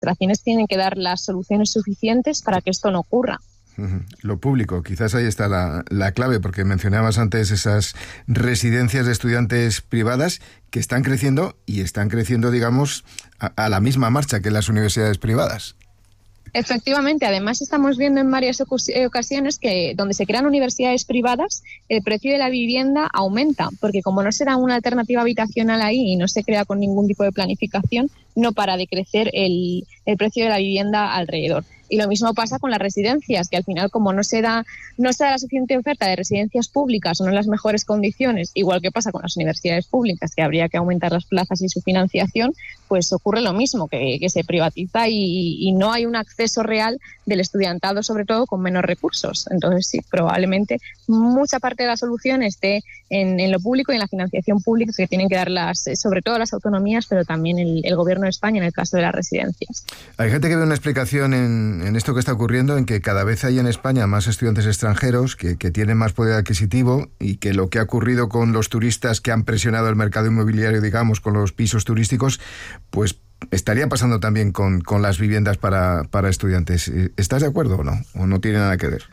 administraciones tienen que dar las soluciones suficientes para que esto no ocurra. Lo público, quizás ahí está la clave, porque mencionabas antes esas residencias de estudiantes privadas que están creciendo, digamos, a la misma marcha que las universidades privadas. Efectivamente, además estamos viendo en varias ocasiones que donde se crean universidades privadas, el precio de la vivienda aumenta, porque como no se da una alternativa habitacional ahí y no se crea con ningún tipo de planificación, no para de crecer el precio de la vivienda alrededor. Y lo mismo pasa con las residencias, que al final, como no se da la suficiente oferta de residencias públicas o no en las mejores condiciones, igual que pasa con las universidades públicas, que habría que aumentar las plazas y su financiación, pues ocurre lo mismo, que se privatiza y no hay un acceso real del estudiantado, sobre todo con menos recursos. Entonces, sí, probablemente mucha parte de la solución esté en lo público y en la financiación pública que tienen que dar sobre todo las autonomías, pero también el Gobierno de España en el caso de las residencias. Hay gente que ve una explicación en esto que está ocurriendo, en que cada vez hay en España más estudiantes extranjeros que tienen más poder adquisitivo, y que lo que ha ocurrido con los turistas que han presionado el mercado inmobiliario, digamos, con los pisos turísticos, pues estaría pasando también con las viviendas para estudiantes. ¿Estás de acuerdo o no? ¿O no tiene nada que ver?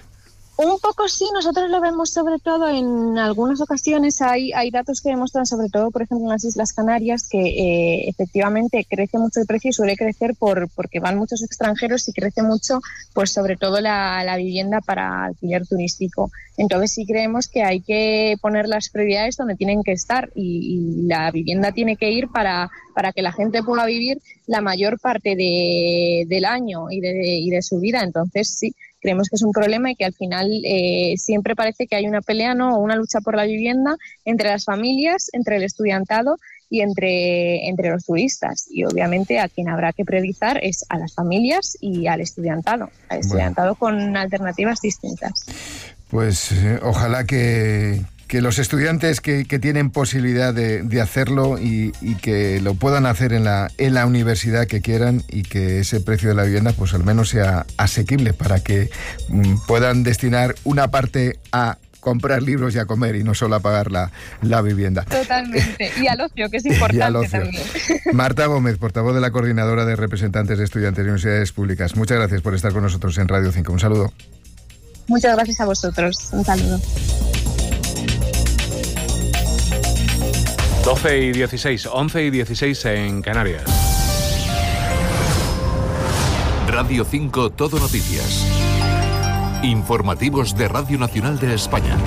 Un poco sí, nosotros lo vemos sobre todo en algunas ocasiones. Hay datos que demuestran, sobre todo, por ejemplo, en las Islas Canarias, que efectivamente crece mucho el precio y suele crecer porque van muchos extranjeros y crece mucho, pues sobre todo la vivienda para alquiler turístico. Entonces sí creemos que hay que poner las prioridades donde tienen que estar y la vivienda tiene que ir para que la gente pueda vivir la mayor parte del año y de su vida. Entonces sí, creemos que es un problema y que al final siempre parece que hay una pelea, ¿no?, o una lucha por la vivienda entre las familias, entre el estudiantado y entre los turistas. Y obviamente a quien habrá que priorizar es a las familias y al estudiantado con alternativas distintas. Pues ojalá que los estudiantes que tienen posibilidad de hacerlo y que lo puedan hacer en la universidad que quieran, y que ese precio de la vivienda pues al menos sea asequible para que puedan destinar una parte a comprar libros y a comer y no solo a pagar la vivienda. Totalmente. Y al ocio, que es importante también. Marta Gómez, portavoz de la Coordinadora de Representantes de Estudiantes de Universidades Públicas. Muchas gracias por estar con nosotros en Radio 5. Un saludo. Muchas gracias a vosotros. Un saludo. 12:16, 11:16 en Canarias. Radio 5 Todo Noticias. Informativos de Radio Nacional de España.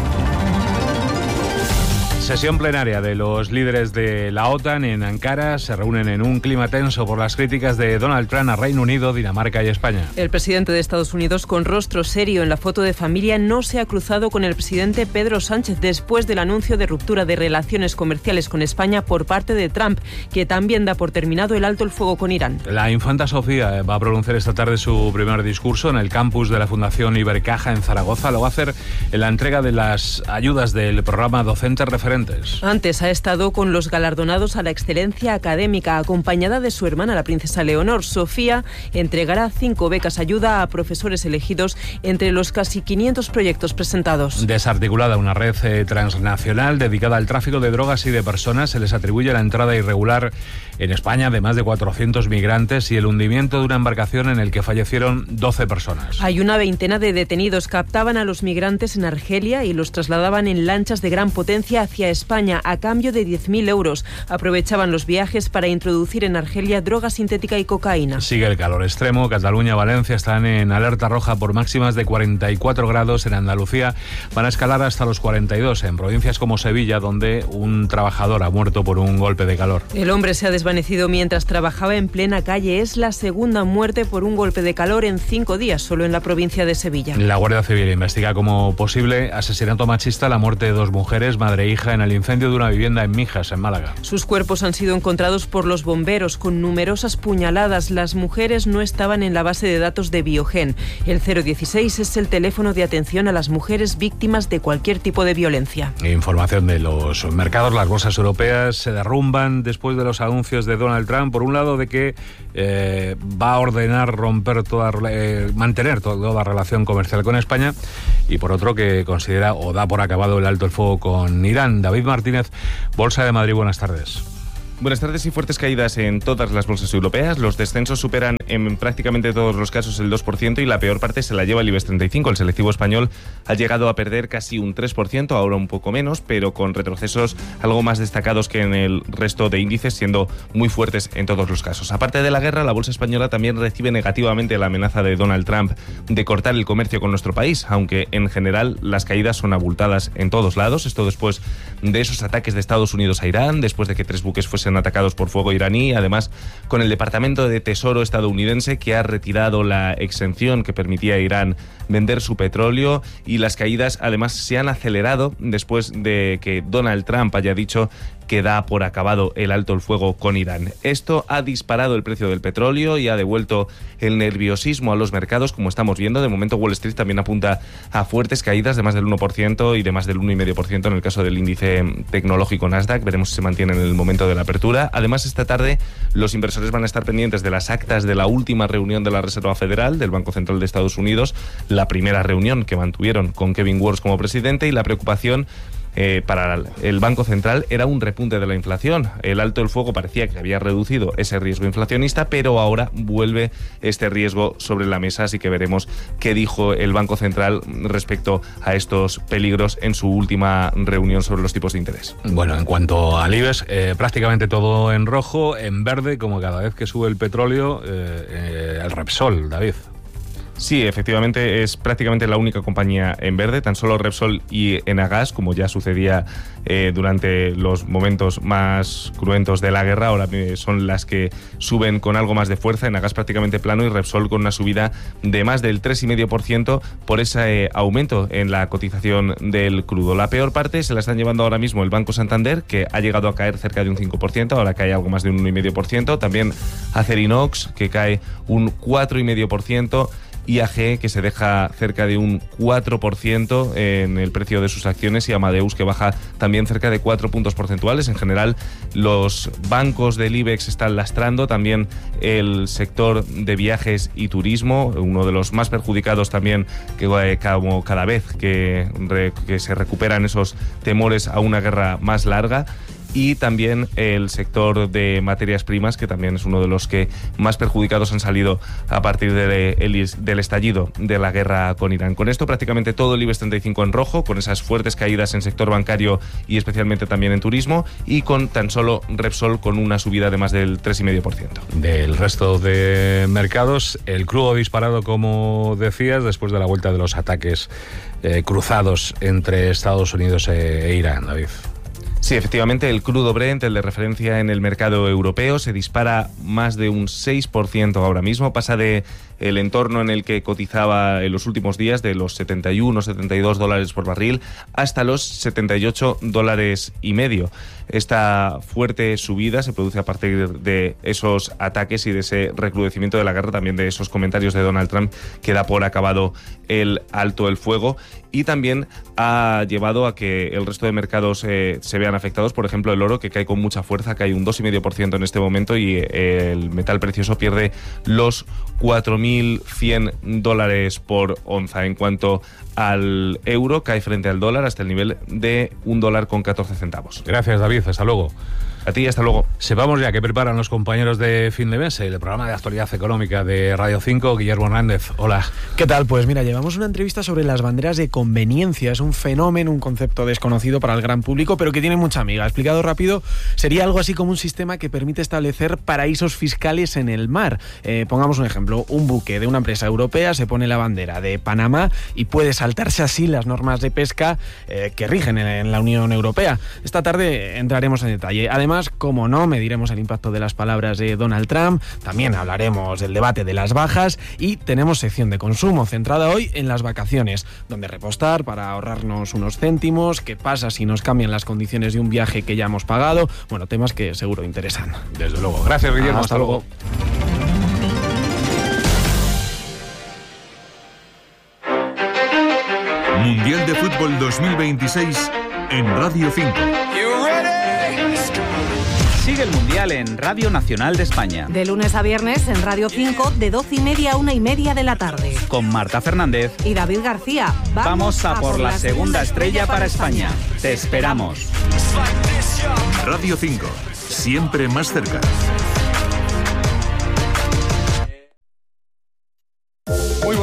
Sesión plenaria de los líderes de la OTAN en Ankara. Se reúnen en un clima tenso por las críticas de Donald Trump a Reino Unido, Dinamarca y España. El presidente de Estados Unidos, con rostro serio en la foto de familia, no se ha cruzado con el presidente Pedro Sánchez después del anuncio de ruptura de relaciones comerciales con España por parte de Trump, que también da por terminado el alto el fuego con Irán. La infanta Sofía va a pronunciar esta tarde su primer discurso en el campus de la Fundación Ibercaja en Zaragoza. Lo va a hacer en la entrega de las ayudas del programa Docentes Referentes. Antes ha estado con los galardonados a la excelencia académica, acompañada de su hermana, la princesa Leonor. Sofía entregará 5 becas ayuda a profesores elegidos entre los casi 500 proyectos presentados. Desarticulada una red transnacional dedicada al tráfico de drogas y de personas. Se les atribuye la entrada irregular en España de más de 400 migrantes y el hundimiento de una embarcación en el que fallecieron 12 personas. Hay una veintena de detenidos. Captaban a los migrantes en Argelia y los trasladaban en lanchas de gran potencia hacia España a cambio de 10.000 euros. Aprovechaban los viajes para introducir en Argelia droga sintética y cocaína. Sigue el calor extremo. Cataluña, Valencia están en alerta roja por máximas de 44 grados. En Andalucía van a escalar hasta los 42 en provincias como Sevilla, donde un trabajador ha muerto por un golpe de calor. El hombre se ha desvanecido mientras trabajaba en plena calle. Es la segunda muerte por un golpe de calor en 5 días, solo en la provincia de Sevilla. La Guardia Civil investiga como posible asesinato machista la muerte de 2 mujeres, madre e hija, en el incendio de una vivienda en Mijas, en Málaga. Sus cuerpos han sido encontrados por los bomberos con numerosas puñaladas. Las mujeres no estaban en la base de datos de Biogen. El 016 es el teléfono de atención a las mujeres víctimas de cualquier tipo de violencia. Información de los mercados. Las bolsas europeas se derrumban después de los anuncios de Donald Trump, por un lado de que va a ordenar mantener toda relación comercial con España, y por otro que considera o da por acabado el alto el fuego con Irán. David Martínez, Bolsa de Madrid, buenas tardes. Buenas tardes. Y fuertes caídas en todas las bolsas europeas. Los descensos superan en prácticamente todos los casos el 2% y la peor parte se la lleva el IBEX 35. El selectivo español ha llegado a perder casi un 3%, ahora un poco menos, pero con retrocesos algo más destacados que en el resto de índices, siendo muy fuertes en todos los casos. Aparte de la guerra, la bolsa española también recibe negativamente la amenaza de Donald Trump de cortar el comercio con nuestro país, aunque en general las caídas son abultadas en todos lados. Esto después de esos ataques de Estados Unidos a Irán, después de que 3 buques fuesen atacados por fuego iraní, además con el Departamento de Tesoro estadounidense que ha retirado la exención que permitía a Irán vender su petróleo, y las caídas además se han acelerado después de que Donald Trump haya dicho que da por acabado el alto el fuego con Irán. Esto ha disparado el precio del petróleo y ha devuelto el nerviosismo a los mercados, como estamos viendo. De momento Wall Street también apunta a fuertes caídas de más del 1% y de más del 1,5% en el caso del índice tecnológico Nasdaq. Veremos si se mantiene en el momento de la apertura. Además, esta tarde los inversores van a estar pendientes de las actas de la última reunión de la Reserva Federal, del Banco Central de Estados Unidos, la primera reunión que mantuvieron con Kevin Warsh como presidente, y la preocupación para el Banco Central era un repunte de la inflación. El alto el fuego parecía que había reducido ese riesgo inflacionista, pero ahora vuelve este riesgo sobre la mesa, así que veremos qué dijo el Banco Central respecto a estos peligros en su última reunión sobre los tipos de interés. Bueno, en cuanto al IBEX, prácticamente todo en rojo, en verde, como cada vez que sube el petróleo, el Repsol, David. Sí, efectivamente es prácticamente la única compañía en verde, tan solo Repsol y Enagas, como ya sucedía durante los momentos más cruentos de la guerra, ahora son las que suben con algo más de fuerza. Enagas prácticamente plano y Repsol con una subida de más del 3,5% por ese aumento en la cotización del crudo. La peor parte se la están llevando ahora mismo el Banco Santander, que ha llegado a caer cerca de un 5%, ahora cae algo más de un 1,5%. También Acerinox, que cae un 4,5%. IAG, que se deja cerca de un 4% en el precio de sus acciones, y Amadeus, que baja también cerca de 4 puntos porcentuales. En general, los bancos del IBEX están lastrando, también el sector de viajes y turismo, uno de los más perjudicados también, que como cada vez que se recuperan esos temores a una guerra más larga. Y también el sector de materias primas, que también es uno de los que más perjudicados han salido a partir del estallido de la guerra con Irán. Con esto prácticamente todo el IBEX 35 en rojo, con esas fuertes caídas en sector bancario y especialmente también en turismo, y con tan solo Repsol con una subida de más del 3,5%. Del resto de mercados, el crudo disparado, como decías, después de la vuelta de los ataques cruzados entre Estados Unidos e Irán, David. Sí, efectivamente, el crudo Brent, el de referencia en el mercado europeo, se dispara más de un 6% ahora mismo. Pasa de el entorno en el que cotizaba en los últimos días, de los 71 o 72 dólares por barril, hasta los 78 dólares y medio. Esta fuerte subida se produce a partir de esos ataques y de ese recrudecimiento de la guerra, también de esos comentarios de Donald Trump que da por acabado el alto el fuego, y también ha llevado a que el resto de mercados se vean afectados. Por ejemplo, el oro, que cae con mucha fuerza, cae un 2,5% en este momento, y el metal precioso pierde los 4.100 dólares por onza. En cuanto al euro, cae frente al dólar hasta el nivel de $1.14. Gracias, David. Hasta luego. A ti, hasta luego. Sepamos ya que preparan los compañeros de Fin de Mes, el programa de actualidad económica de Radio 5. Guillermo Hernández, hola. ¿Qué tal? Pues mira, llevamos una entrevista sobre las banderas de conveniencia. Es un fenómeno, un concepto desconocido para el gran público, pero que tiene mucha amiga. Explicado rápido, sería algo así como un sistema que permite establecer paraísos fiscales en el mar. Pongamos un ejemplo, un buque de una empresa europea se pone la bandera de Panamá y puede saltarse así las normas de pesca que rigen en la Unión Europea. Esta tarde entraremos en detalle. Además, como no, mediremos el impacto de las palabras de Donald Trump, también hablaremos del debate de las bajas y tenemos sección de consumo centrada hoy en las vacaciones, donde repostar para ahorrarnos unos céntimos, qué pasa si nos cambian las condiciones de un viaje que ya hemos pagado, bueno, temas que seguro interesan. Desde luego. Gracias, Guillermo. Hasta luego. Mundial de Fútbol 2026 en Radio 5. Sigue el Mundial en Radio Nacional de España. De lunes a viernes en Radio 5, de 12:30 a 1:30 de la tarde. Con Marta Fernández y David García. Vamos a por la segunda estrella para España. Te esperamos. Radio 5, siempre más cerca.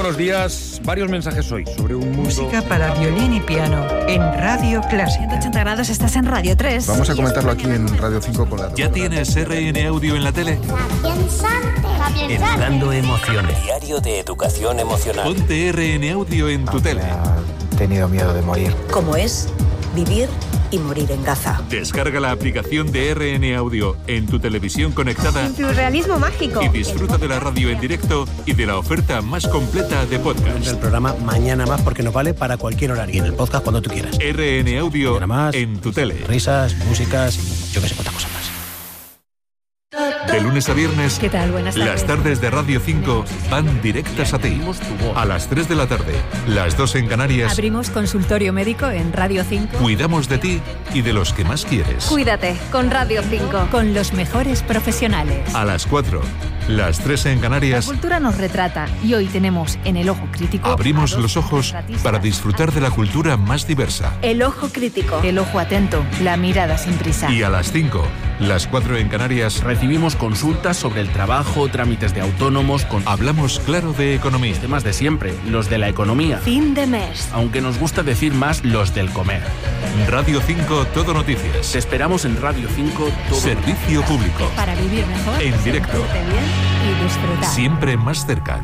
buenos días. Varios mensajes hoy sobre un mundo... Música para violín y piano en Radio Clásica. 180 grados, estás en Radio 3. Vamos a comentarlo aquí en Radio 5 con la... ¿Ya tienes RN Audio en la tele? Educando emociones. Diario de educación emocional. Ponte RN Audio en tu tele. He tenido miedo de morir. ¿Cómo es vivir y morir en Gaza? Descarga la aplicación de RN Audio en tu televisión conectada. Surrealismo mágico. Y disfruta de la radio en directo y de la oferta más completa de podcast. El programa Mañana Más porque nos vale para cualquier horario. Y en el podcast cuando tú quieras. RN Audio en tu tele. Risas, músicas y yo que sé cuántas cosas más. De lunes a viernes, ¿Qué tal? Buenas tardes. las tardes de Radio 5 van directas a ti. A las 3 de la tarde, las 2 en Canarias. Abrimos consultorio médico en Radio 5. Cuidamos de ti y de los que más quieres. Cuídate con Radio 5. Con los mejores profesionales. A las 4, las 3 en Canarias. La cultura nos retrata y hoy tenemos en El Ojo Crítico... Abrimos los ojos para disfrutar de la cultura más diversa. El Ojo Crítico. El ojo atento, la mirada sin prisa. Y a las 5, las 4 en Canarias. Recibimos consultas sobre el trabajo, trámites de autónomos... Hablamos claro de economía. Temas de siempre, los de la economía. Fin de mes. Aunque nos gusta decir más los del comer. Radio 5 Todo Noticias. Te esperamos en Radio 5 Todo Servicio público. Para vivir mejor. En directo. Sentirte bien y disfrutar. Siempre más cerca.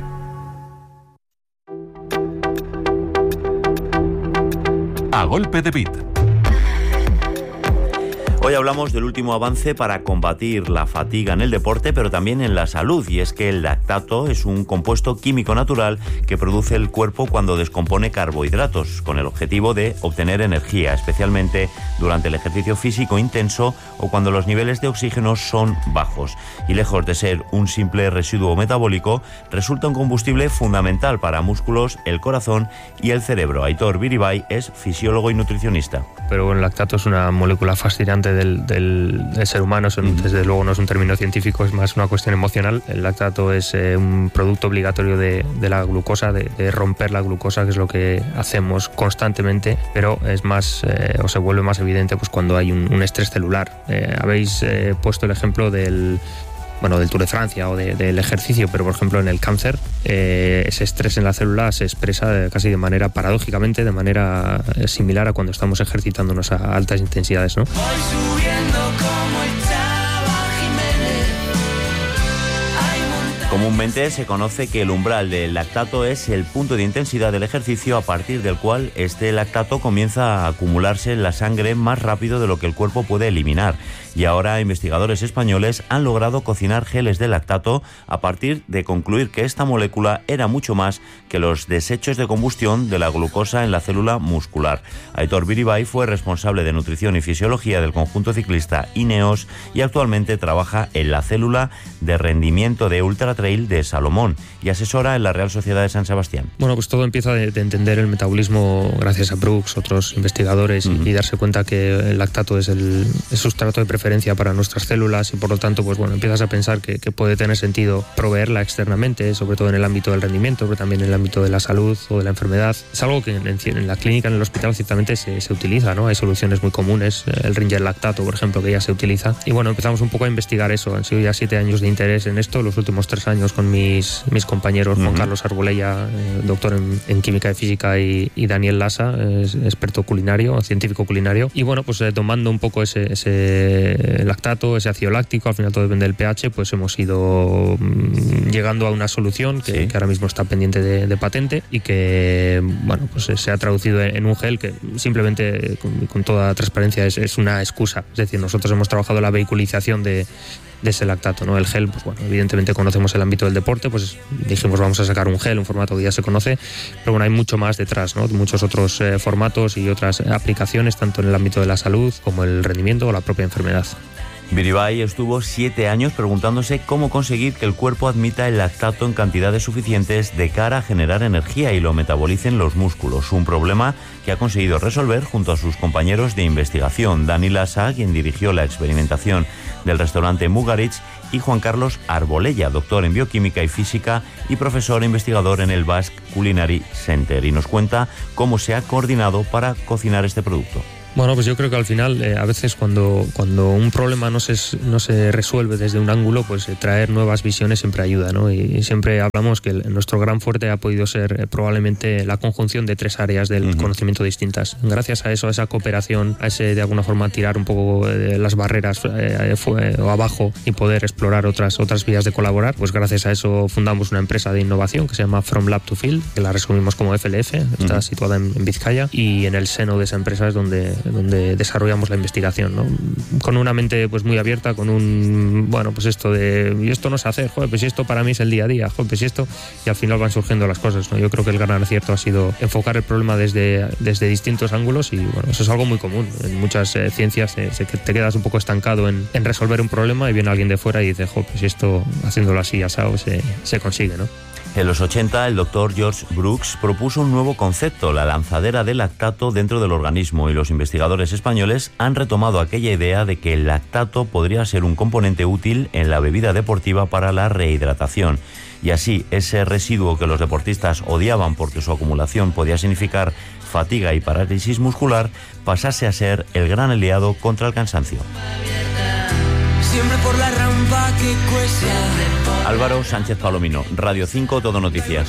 A golpe de beat. Hoy hablamos del último avance para combatir la fatiga en el deporte, pero también en la salud, y es que el lactato es un compuesto químico natural que produce el cuerpo cuando descompone carbohidratos, con el objetivo de obtener energía, especialmente durante el ejercicio físico intenso o cuando los niveles de oxígeno son bajos. Y lejos de ser un simple residuo metabólico, resulta un combustible fundamental para músculos, el corazón y el cerebro. Aitor Biribay es fisiólogo y nutricionista. Pero el lactato es una molécula fascinante del ser humano, desde luego no es un término científico, es más una cuestión emocional. El lactato es un producto obligatorio de la glucosa, de romper la glucosa, que es lo que hacemos constantemente, pero es más, o se vuelve más evidente pues cuando hay un estrés celular. Habéis puesto el ejemplo del Tour de Francia o del ejercicio, pero por ejemplo en el cáncer ese estrés en la célula se expresa casi de manera paradójicamente, de manera similar a cuando estamos ejercitándonos a altas intensidades, ¿no? Comúnmente se conoce que el umbral del lactato es el punto de intensidad del ejercicio a partir del cual este lactato comienza a acumularse en la sangre más rápido de lo que el cuerpo puede eliminar. Y ahora investigadores españoles han logrado cocinar geles de lactato a partir de concluir que esta molécula era mucho más que los desechos de combustión de la glucosa en la célula muscular. Aitor Biribay fue responsable de nutrición y fisiología del conjunto ciclista Ineos y actualmente trabaja en la célula de rendimiento de Ultra Trail de Salomón y asesora en la Real Sociedad de San Sebastián. Bueno, pues todo empieza de entender el metabolismo gracias a Brooks, otros investigadores, y darse cuenta que el lactato es el sustrato de preferencia para nuestras células y por lo tanto pues empiezas a pensar que puede tener sentido proveerla externamente, sobre todo en el ámbito del rendimiento, pero también en el ámbito de la salud o de la enfermedad. Es algo que en la clínica, en el hospital ciertamente se utiliza, ¿no? Hay soluciones muy comunes, el Ringer lactato, por ejemplo, que ya se utiliza. Y empezamos un poco a investigar eso. Han sido ya 7 años de interés en esto, los últimos 3 años con mis compañeros, Juan Carlos Arbolella, doctor en química y física, y Daniel Lasa, experto culinario, científico culinario. Y tomando un poco ese lactato, ese ácido láctico, al final todo depende del pH, pues hemos ido llegando a una solución que ahora mismo está pendiente de patente y que se ha traducido en un gel que simplemente con toda transparencia es una excusa. Es decir, nosotros hemos trabajado la vehiculización de ese lactato, ¿no? El gel, evidentemente conocemos el ámbito del deporte, pues dijimos vamos a sacar un gel, un formato que ya se conoce, pero hay mucho más detrás, ¿no? Muchos otros formatos y otras aplicaciones, tanto en el ámbito de la salud como el rendimiento o la propia enfermedad. Biribay estuvo 7 años preguntándose cómo conseguir que el cuerpo admita el lactato en cantidades suficientes de cara a generar energía y lo metabolicen los músculos, un problema que ha conseguido resolver junto a sus compañeros de investigación, Dani Lasa, quien dirigió la experimentación del restaurante Mugaritz, y Juan Carlos Arbolella, doctor en bioquímica y física y profesor e investigador en el Basque Culinary Center, y nos cuenta cómo se ha coordinado para cocinar este producto. Bueno, pues yo creo que al final, a veces cuando un problema no se resuelve desde un ángulo, pues traer nuevas visiones siempre ayuda, ¿no? Y siempre hablamos que nuestro gran fuerte ha podido ser probablemente la conjunción de 3 áreas del conocimiento distintas. Gracias a eso, a esa cooperación, a ese de alguna forma tirar un poco las barreras o abajo y poder explorar otras vías de colaborar, pues gracias a eso fundamos una empresa de innovación que se llama From Lab to Field, que la resumimos como FLF, está situada en Vizcaya, y en el seno de esa empresa es donde desarrollamos la investigación, ¿no? Con una mente pues muy abierta, con pues esto de, y esto no sé hacer, joder, pues esto para mí es el día a día, joder, pues esto, y al final van surgiendo las cosas, ¿no? Yo creo que el gran acierto ha sido enfocar el problema desde distintos ángulos, y bueno, eso es algo muy común. En muchas ciencias te quedas un poco estancado en resolver un problema y viene alguien de fuera y dice, joder, pues esto haciéndolo así asado se consigue, ¿no? En los 80, el doctor George Brooks propuso un nuevo concepto, la lanzadera de lactato dentro del organismo, y los investigadores españoles han retomado aquella idea de que el lactato podría ser un componente útil en la bebida deportiva para la rehidratación. Y así, ese residuo que los deportistas odiaban porque su acumulación podía significar fatiga y parálisis muscular, pasase a ser el gran aliado contra el cansancio. Siempre por la rampa que cuesta. Álvaro Sánchez Palomino, Radio 5, Todo Noticias.